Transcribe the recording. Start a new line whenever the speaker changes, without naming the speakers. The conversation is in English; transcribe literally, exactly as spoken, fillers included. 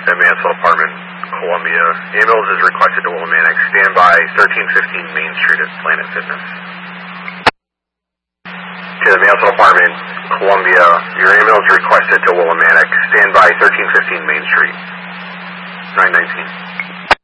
at Mansfield Apartment, Columbia. Ambulance is requested to Willimantic. Stand by thirteen fifteen Main Street at Planet Fitness. To the Mansfield Apartment, Columbia. Your ambulance is requested to Willimantic. Stand by thirteen fifteen Main Street. nine nineteen.